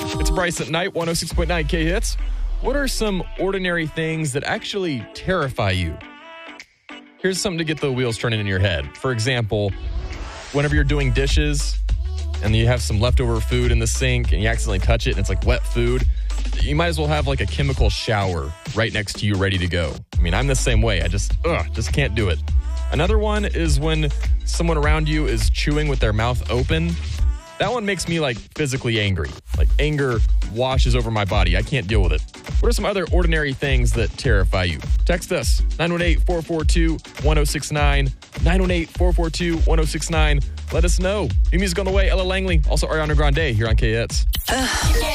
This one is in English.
It's Bryce at Night, 106.9 K Hits. What are some ordinary things that actually terrify you? Here's something to get the wheels turning in your head. For example, whenever you're doing dishes and you have some leftover food in the sink and you accidentally touch it and it's like wet food, you might as well have like a chemical shower right next to you ready to go. I mean, I'm the same way. I just can't do it. Another one is when someone around you is chewing with their mouth open. That one makes me like physically angry. Like anger washes over my body. I can't deal with it. What are some other ordinary things that terrify you? Text us 918-442-1069. 918-442-1069. Let us know. New music on the way. Ella Langley, also Ariana Grande here on KHits.